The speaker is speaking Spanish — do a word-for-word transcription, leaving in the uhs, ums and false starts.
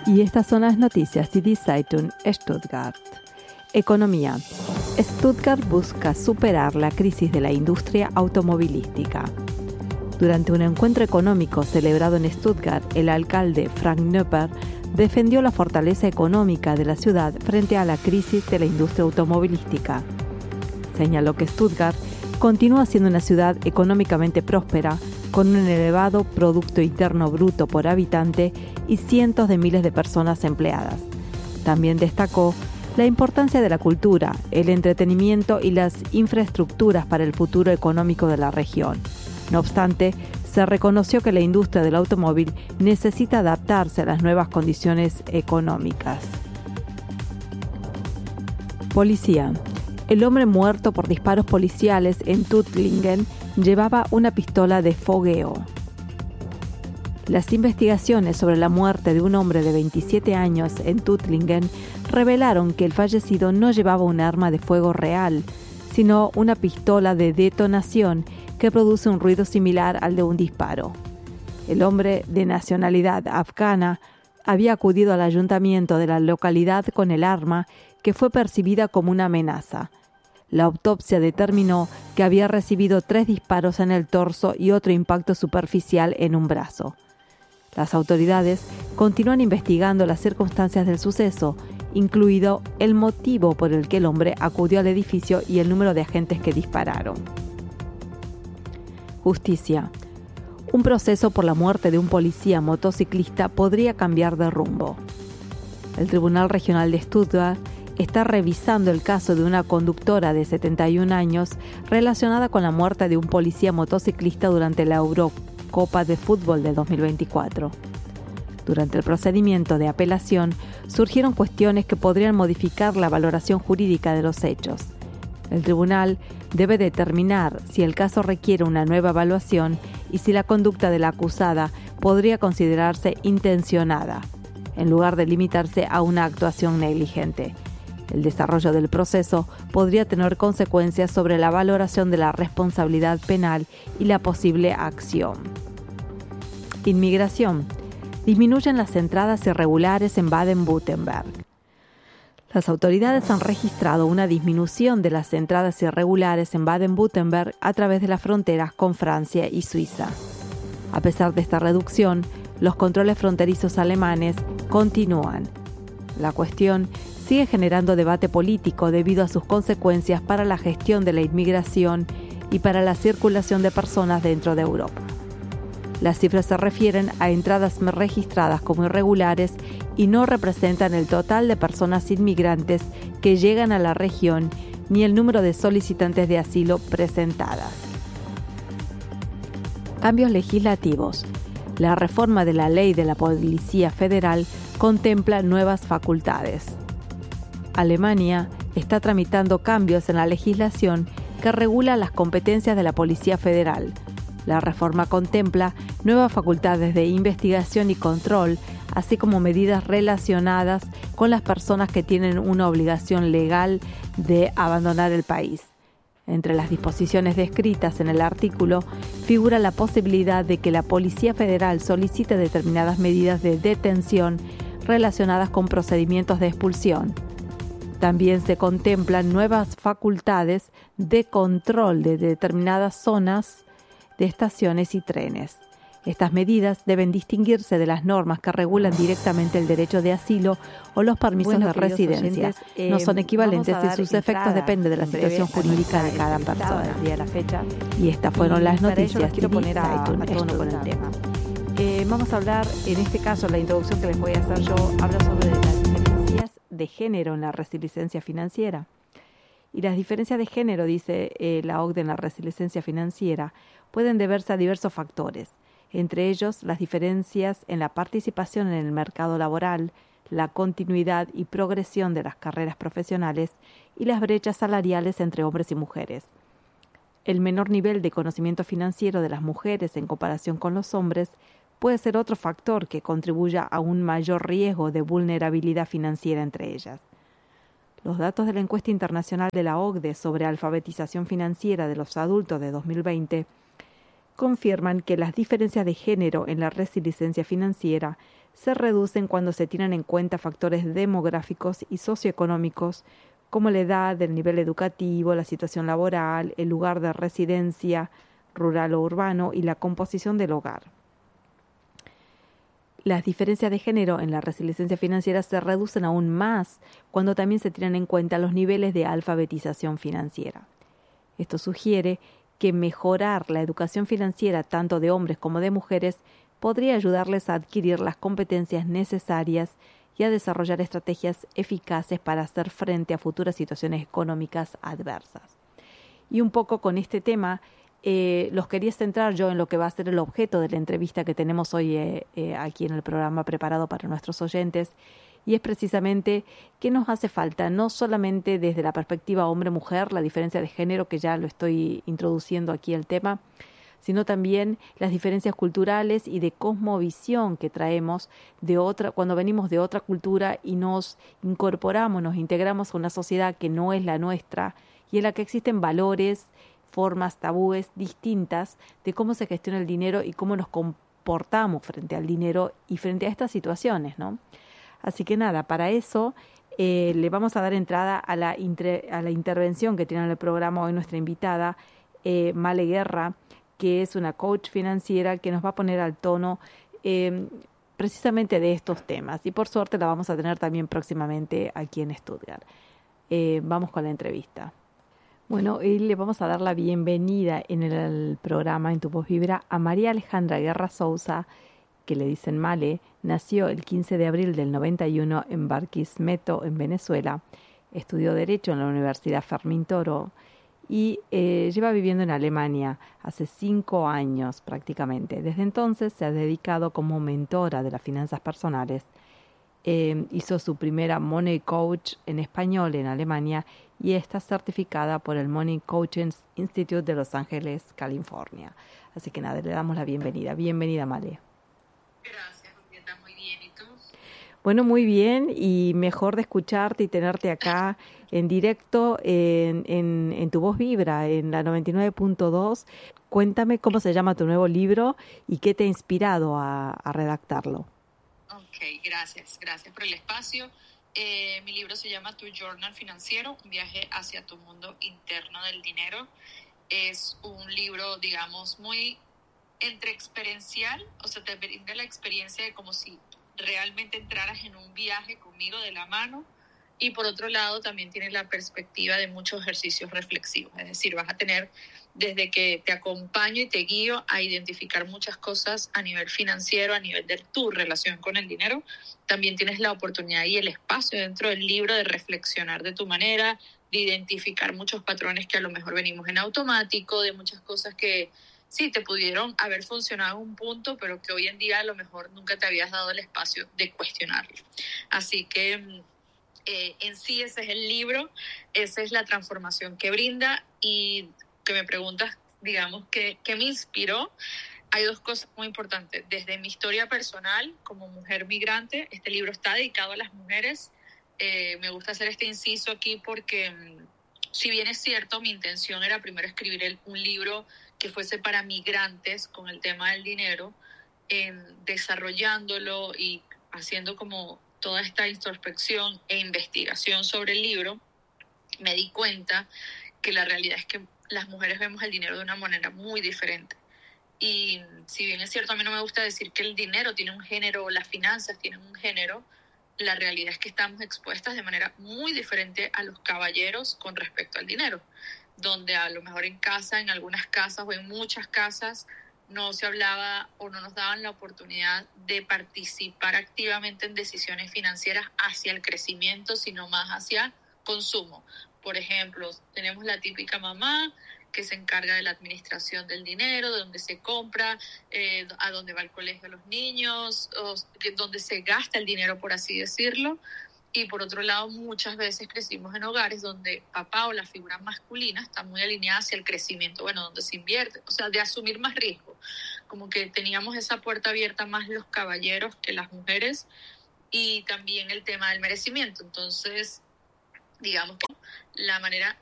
Y estas son las noticias de Die Zeitung Stuttgart. Economía. Stuttgart busca superar la crisis de la industria automovilística. Durante un encuentro económico celebrado en Stuttgart, el alcalde Frank Knöpper defendió la fortaleza económica de la ciudad frente a la crisis de la industria automovilística. Señaló que Stuttgart continúa siendo una ciudad económicamente próspera, con un elevado Producto Interno Bruto por habitante y cientos de miles de personas empleadas. También destacó la importancia de la cultura, el entretenimiento y las infraestructuras para el futuro económico de la región. No obstante, se reconoció que la industria del automóvil necesita adaptarse a las nuevas condiciones económicas. Policía. El hombre muerto por disparos policiales en Tuttlingen llevaba una pistola de fogueo. Las investigaciones sobre la muerte de un hombre de veintisiete años en Tuttlingen revelaron que el fallecido no llevaba un arma de fuego real, sino una pistola de detonación que produce un ruido similar al de un disparo. El hombre, de nacionalidad afgana, había acudido al ayuntamiento de la localidad con el arma, que fue percibida como una amenaza. La autopsia determinó que había recibido tres disparos en el torso y otro impacto superficial en un brazo. Las autoridades continúan investigando las circunstancias del suceso, incluido el motivo por el que el hombre acudió al edificio y el número de agentes que dispararon. Justicia. Un proceso por la muerte de un policía motociclista podría cambiar de rumbo. El Tribunal Regional de Stuttgart está revisando el caso de una conductora de setenta y un años relacionada con la muerte de un policía motociclista durante la Eurocopa de Fútbol de dos mil veinticuatro. Durante el procedimiento de apelación surgieron cuestiones que podrían modificar la valoración jurídica de los hechos. El tribunal debe determinar si el caso requiere una nueva evaluación y si la conducta de la acusada podría considerarse intencionada, en lugar de limitarse a una actuación negligente. El desarrollo del proceso podría tener consecuencias sobre la valoración de la responsabilidad penal y la posible acción. Inmigración. Disminuyen las entradas irregulares en Baden-Württemberg. Las autoridades han registrado una disminución de las entradas irregulares en Baden-Württemberg a través de las fronteras con Francia y Suiza. A pesar de esta reducción, los controles fronterizos alemanes continúan. La cuestión sigue generando debate político debido a sus consecuencias para la gestión de la inmigración y para la circulación de personas dentro de Europa. Las cifras se refieren a entradas registradas como irregulares y no representan el total de personas inmigrantes que llegan a la región ni el número de solicitantes de asilo presentadas. Cambios legislativos. La reforma de la ley de la Policía Federal contempla nuevas facultades. Alemania está tramitando cambios en la legislación que regula las competencias de la Policía Federal. La reforma contempla nuevas facultades de investigación y control, así como medidas relacionadas con las personas que tienen una obligación legal de abandonar el país. Entre las disposiciones descritas en el artículo figura la posibilidad de que la Policía Federal solicite determinadas medidas de detención relacionadas con procedimientos de expulsión. También se contemplan nuevas facultades de control de determinadas zonas de estaciones y trenes. Estas medidas deben distinguirse de las normas que regulan directamente el derecho de asilo o los permisos bueno, de residencia. Oyentes, eh, no son equivalentes y sus efectos dependen de la situación jurídica de cada persona. De la fecha. Y estas fueron y las noticias. Quiero poner a, a tono con el tema. Eh, vamos a hablar, en este caso, la introducción que les voy a hacer yo, habla sobre las diferencias de género en la resiliencia financiera. Y las diferencias de género, dice eh, la O C D E en la resiliencia financiera, pueden deberse a diversos factores, entre ellos las diferencias en la participación en el mercado laboral, la continuidad y progresión de las carreras profesionales y las brechas salariales entre hombres y mujeres. El menor nivel de conocimiento financiero de las mujeres en comparación con los hombres puede ser otro factor que contribuya a un mayor riesgo de vulnerabilidad financiera entre ellas. Los datos de la encuesta internacional de la O C D E sobre alfabetización financiera de los adultos de dos mil veinte confirman que las diferencias de género en la resiliencia financiera se reducen cuando se tienen en cuenta factores demográficos y socioeconómicos como la edad, el nivel educativo, la situación laboral, el lugar de residencia, rural o urbano, y la composición del hogar. Las diferencias de género en la resiliencia financiera se reducen aún más cuando también se tienen en cuenta los niveles de alfabetización financiera. Esto sugiere que mejorar la educación financiera tanto de hombres como de mujeres podría ayudarles a adquirir las competencias necesarias y a desarrollar estrategias eficaces para hacer frente a futuras situaciones económicas adversas. Y un poco con este tema, eh, los quería centrar yo en lo que va a ser el objeto de la entrevista que tenemos hoy eh, eh, aquí en el programa preparado para nuestros oyentes, y es precisamente qué nos hace falta, no solamente desde la perspectiva hombre-mujer, la diferencia de género, que ya lo estoy introduciendo aquí el tema, sino también las diferencias culturales y de cosmovisión que traemos de otra, cuando venimos de otra cultura y nos incorporamos, nos integramos a una sociedad que no es la nuestra y en la que existen valores, formas, tabúes distintas de cómo se gestiona el dinero y cómo nos comportamos frente al dinero y frente a estas situaciones, ¿no? Así que nada, para eso eh, le vamos a dar entrada a la, intre, a la intervención que tiene en el programa hoy nuestra invitada, eh, Male Guerra, que es una coach financiera que nos va a poner al tono eh, precisamente de estos temas. Y por suerte la vamos a tener también próximamente aquí en Stuttgart. Eh, vamos con la entrevista. Bueno, hoy le vamos a dar la bienvenida en el, el programa En Tu Voz Vibra a María Alejandra Guerra Sousa, que le dicen Male. Nació el quince de abril del noventa y uno en Barquisimeto, en Venezuela. Estudió Derecho en la Universidad Fermín Toro y eh, lleva viviendo en Alemania hace cinco años prácticamente. Desde entonces se ha dedicado como mentora de las finanzas personales. Eh, hizo su primera Money Coach en español en Alemania y está certificada por el Money Coaching Institute de Los Ángeles, California. Así que nada, le damos la bienvenida. Bienvenida, Male. Gracias, Julieta, muy bien. ¿Y tú? Bueno, muy bien, y mejor de escucharte y tenerte acá en directo en, en, en Tu Voz Vibra, en la noventa y nueve punto dos. Cuéntame cómo se llama tu nuevo libro y qué te ha inspirado a, a redactarlo. Ok, gracias, gracias por el espacio. Eh, mi libro se llama Tu Journal Financiero, un viaje hacia tu mundo interno del dinero. Es un libro, digamos, muy entre experiencial, o sea, te brinda la experiencia de como si realmente entraras en un viaje conmigo de la mano, y por otro lado también tiene la perspectiva de muchos ejercicios reflexivos, es decir, vas a tener desde que te acompaño y te guío a identificar muchas cosas a nivel financiero, a nivel de tu relación con el dinero, también tienes la oportunidad y el espacio dentro del libro de reflexionar de tu manera, de identificar muchos patrones que a lo mejor venimos en automático, de muchas cosas que sí, te pudieron haber funcionado en un punto, pero que hoy en día a lo mejor nunca te habías dado el espacio de cuestionarlo. Así que eh, en sí ese es el libro, esa es la transformación que brinda. Y que me preguntas, digamos, ¿qué, qué me inspiró? Hay dos cosas muy importantes. Desde mi historia personal como mujer migrante, este libro está dedicado a las mujeres. Eh, me gusta hacer este inciso aquí porque, si bien es cierto, mi intención era primero escribir el, un libro que fuese para migrantes con el tema del dinero, eh, desarrollándolo y haciendo como toda esta introspección e investigación sobre el libro, me di cuenta que la realidad es que las mujeres vemos el dinero de una manera muy diferente. Y si bien es cierto, a mí no me gusta decir que el dinero tiene un género o las finanzas tienen un género, la realidad es que estamos expuestas de manera muy diferente a los caballeros con respecto al dinero, donde a lo mejor en casa, en algunas casas o en muchas casas, no se hablaba o no nos daban la oportunidad de participar activamente en decisiones financieras hacia el crecimiento, sino más hacia consumo. Por ejemplo, tenemos la típica mamá que se encarga de la administración del dinero, de dónde se compra, eh, a dónde va el colegio de los niños, o dónde se gasta el dinero, por así decirlo. Y por otro lado, muchas veces crecimos en hogares donde papá o la figura masculina está muy alineada hacia el crecimiento, bueno, donde se invierte, o sea, de asumir más riesgo. Como que teníamos esa puerta abierta más los caballeros que las mujeres, y también el tema del merecimiento. Entonces, digamos que la manera